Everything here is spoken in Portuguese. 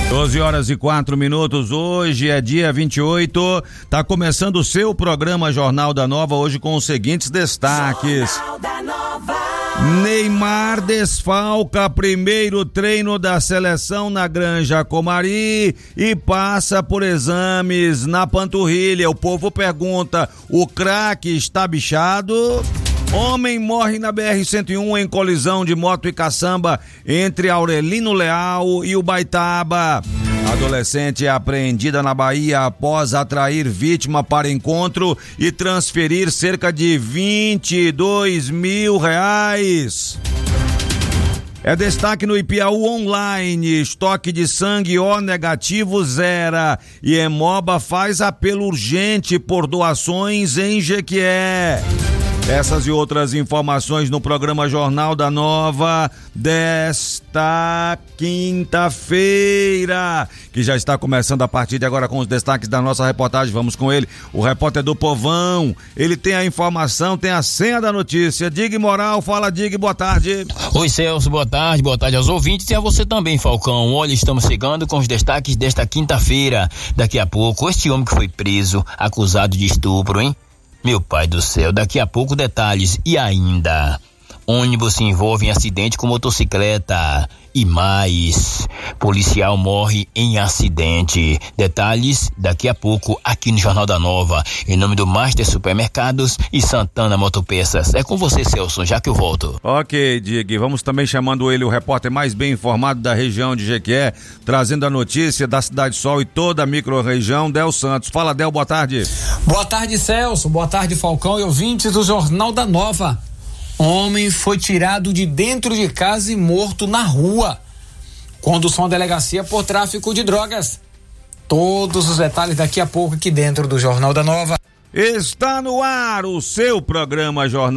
12h04. Hoje é dia 28. Tá começando o seu programa Jornal da Nova, hoje com os seguintes destaques. Jornal da Nova. Neymar desfalca primeiro treino da seleção na Granja Comari e passa por exames na panturrilha. O povo pergunta: o craque está bichado? Homem morre na BR-101 em colisão de moto e caçamba entre Aurelino Leal e Ubaitaba. Adolescente é apreendida na Bahia após atrair vítima para encontro e transferir cerca de R$22 mil. É destaque no Ipiaú Online: estoque de sangue O negativo zera e Hemoba faz apelo urgente por doações em Jequié. Essas e outras informações no programa Jornal da Nova desta quinta-feira, que já está começando a partir de agora com os destaques da nossa reportagem. Vamos com ele, o repórter do Povão. Ele tem a informação, tem a senha da notícia. Dig Moral, fala Dig, boa tarde. Oi Celso, boa tarde aos ouvintes e a você também, Falcão. Olha, estamos chegando com os destaques desta quinta-feira. Daqui a pouco, este homem que foi preso, acusado de estupro, hein? Meu pai do céu, daqui a pouco detalhes. E ainda, ônibus se envolve em acidente com motocicleta. E mais, policial morre em acidente. Detalhes daqui a pouco aqui no Jornal da Nova, em nome do Master Supermercados e Santana Motopeças. É com você, Celso, já que eu volto. Ok, Dig, vamos também chamando ele, o repórter mais bem informado da região de Jequié, trazendo a notícia da Cidade Sol e toda a micro-região, Del Santos. Fala, Del, boa tarde. Boa tarde, Celso, boa tarde, Falcão e ouvintes do Jornal da Nova. Homem foi tirado de dentro de casa e morto na rua. Condução à delegacia por tráfico de drogas. Todos os detalhes daqui a pouco aqui dentro do Jornal da Nova. Está no ar o seu programa Jornal